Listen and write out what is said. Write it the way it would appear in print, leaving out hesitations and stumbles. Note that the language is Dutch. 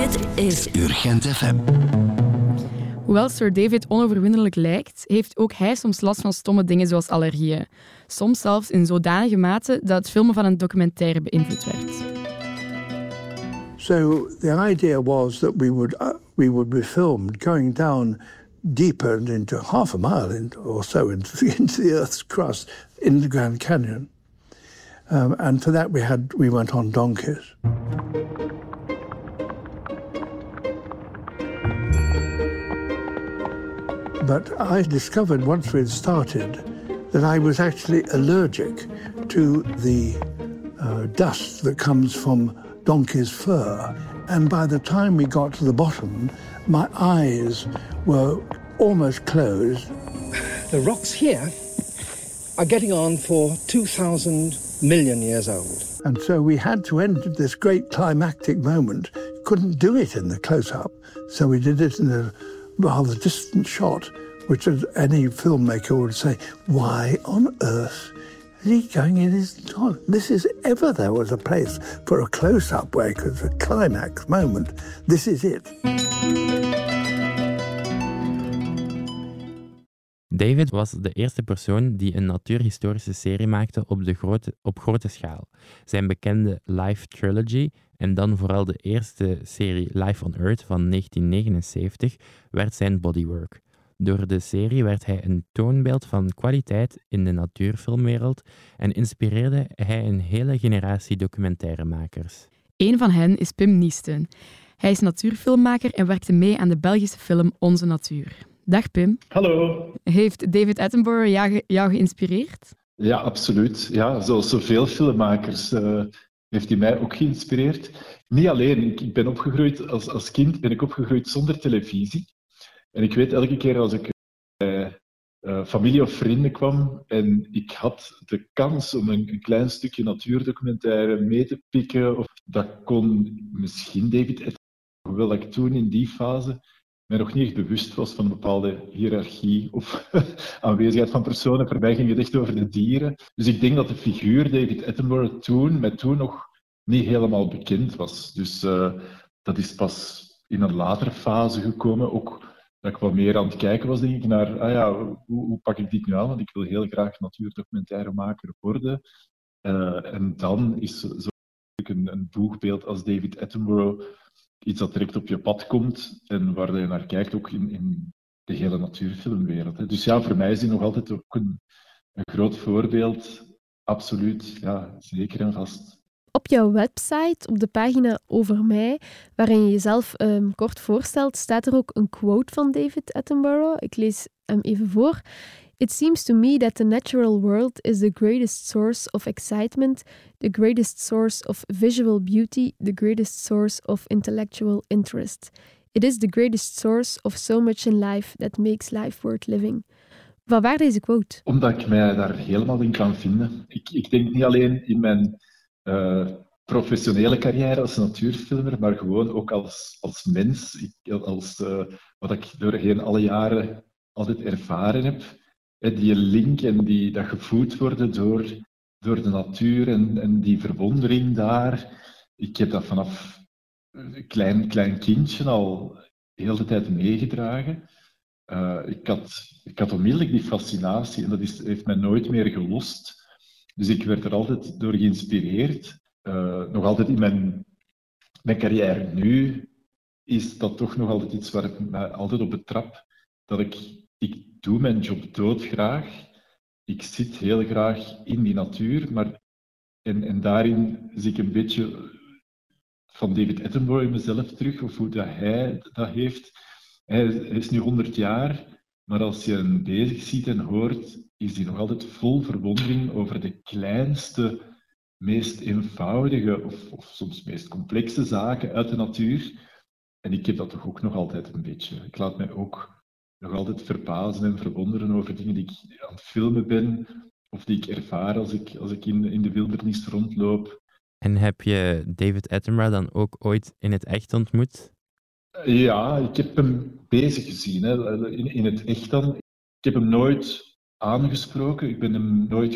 Dit is Urgent FM. Hoewel Sir David onoverwinnelijk lijkt, heeft ook hij soms last van stomme dingen zoals allergieën. Soms zelfs in zodanige mate dat het filmen van een documentaire beïnvloed werd. So the idea was that we would be filmed going down deeper into half a mile or so into the Earth's crust in the Grand Canyon. And for that we went on donkeys. But I discovered once we'd started that I was actually allergic to the dust that comes from donkey's fur. And by the time we got to the bottom, my eyes were almost closed. The rocks here are getting on for 2,000 million years old. And so we had to end this great climactic moment. Couldn't do it in the close-up, so we did it in a rather distant shot, which any filmmaker would say, why on earth is he going in his toilet? This is ever there was a place for a close-up where it was a climax moment. This is it. David was de eerste persoon die een natuurhistorische serie maakte op grote schaal. Zijn bekende Life Trilogy en dan vooral de eerste serie Life on Earth van 1979 werd zijn bodywork. Door de serie werd hij een toonbeeld van kwaliteit in de natuurfilmwereld en inspireerde hij een hele generatie documentairemakers. Een van hen is Pim Niesten. Hij is natuurfilmmaker en werkte mee aan de Belgische film Onze Natuur. Dag Pim. Hallo. Heeft David Attenborough jou geïnspireerd? Ja, absoluut. Ja, zoals zoveel filmmakers heeft hij mij ook geïnspireerd. Niet alleen, ik ben opgegroeid, als kind ben ik opgegroeid zonder televisie. En ik weet elke keer als ik bij familie of vrienden kwam en ik had de kans om een klein stukje natuurdocumentaire mee te pikken, dat kon misschien David Attenborough, hoewel ik toen in die fase mij nog niet echt bewust was van een bepaalde hiërarchie of aanwezigheid van personen. Voor mij ging het echt over de dieren. Dus ik denk dat de figuur David Attenborough toen nog niet helemaal bekend was. Dus dat is pas in een latere fase gekomen. Ook dat ik wat meer aan het kijken was, denk ik, naar hoe pak ik dit nu aan? Want ik wil heel graag natuurdocumentairemaker worden. En dan is zo een boegbeeld als David Attenborough iets dat direct op je pad komt en waar je naar kijkt, ook in de hele natuurfilmwereld. Hè. Dus ja, voor mij is die nog altijd ook een groot voorbeeld. Absoluut, ja, zeker en vast. Op jouw website, op de pagina Over mij, waarin je jezelf kort voorstelt, staat er ook een quote van David Attenborough. Ik lees hem even voor. It seems to me that the natural world is the greatest source of excitement, the greatest source of visual beauty, the greatest source of intellectual interest. It is the greatest source of so much in life that makes life worth living. Vanwaar deze quote? Omdat ik mij daar helemaal in kan vinden. Ik denk niet alleen in mijn professionele carrière als natuurfilmer, maar gewoon ook als mens. Wat ik doorheen alle jaren altijd ervaren heb. Die link en dat gevoed worden door de natuur en die verwondering daar. Ik heb dat vanaf een klein kindje al heel de tijd meegedragen. Ik had onmiddellijk die fascinatie en dat heeft mij nooit meer gelost. Dus ik werd er altijd door geïnspireerd. Nog altijd in mijn carrière nu is dat toch nog altijd iets waar ik me altijd op betrap. Dat ik doe mijn job doodgraag. Ik zit heel graag in die natuur, maar en daarin zie ik een beetje van David Attenborough in mezelf terug, of hoe dat hij dat heeft. Hij is nu 100 jaar, maar als je hem bezig ziet en hoort, is hij nog altijd vol verwondering over de kleinste, meest eenvoudige of soms meest complexe zaken uit de natuur. En ik heb dat toch ook nog altijd een beetje. Ik laat mij ook nog altijd verbazen en verwonderen over dingen die ik aan het filmen ben of die ik ervaar als ik in de wildernis rondloop. En heb je David Attenborough dan ook ooit in het echt ontmoet? Ja, ik heb hem bezig gezien, hè, in het echt dan. Ik heb hem nooit aangesproken, ik ben hem nooit